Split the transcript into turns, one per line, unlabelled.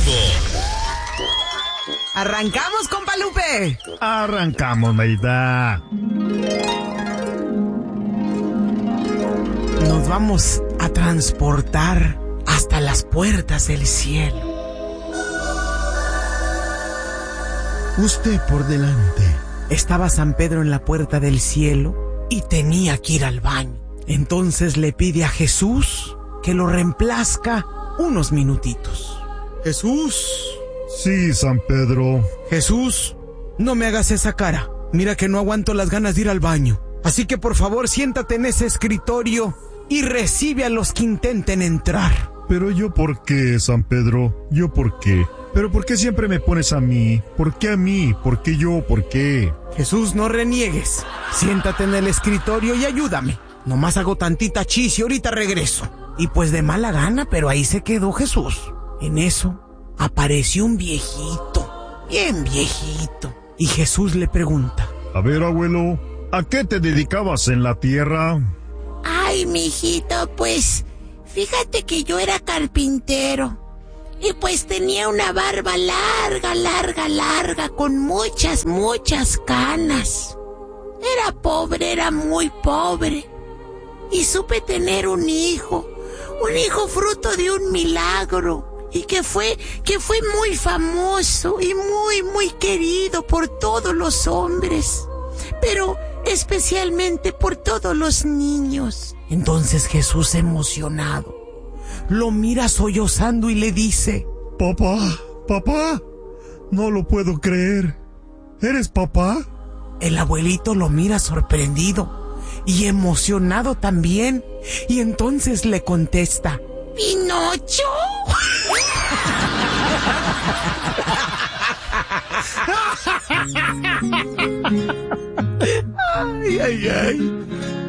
vivo.
¡Arrancamos, compa Lupe!
Arrancamos, Meida.
Nos vamos a transportar hasta las puertas del cielo.
Usted por delante.
Estaba San Pedro en la puerta del cielo y tenía que ir al baño. Entonces le pide a Jesús que lo reemplazca unos minutitos. Jesús.
Sí, San Pedro.
Jesús, no me hagas esa cara. Mira que no aguanto las ganas de ir al baño. Así que por favor siéntate en ese escritorio y recibe a los que intenten entrar.
Pero yo por qué, San Pedro, yo por qué. Pero ¿por qué siempre me pones a mí? ¿Por qué a mí? ¿Por qué yo? ¿Por qué?
Jesús, no reniegues. Siéntate en el escritorio y ayúdame. Nomás hago tantita chis y ahorita regreso. Y pues de mala gana, pero ahí se quedó Jesús. En eso apareció un viejito, bien viejito. Y Jesús le pregunta:
A ver, abuelo, ¿a qué te dedicabas en la tierra?
Ay, mijito, pues, fíjate que yo era carpintero. Y pues tenía una barba larga, con muchas canas. Era pobre, era muy pobre. Y supe tener un hijo fruto de un milagro. Y que fue muy famoso y muy querido por todos los hombres. Pero especialmente por todos los niños.
Entonces Jesús, emocionado, lo mira sollozando y le dice:
Papá, no lo puedo creer. ¿Eres papá?
El abuelito lo mira sorprendido y emocionado también. Y entonces le contesta:
¿Pinocho?
Ay.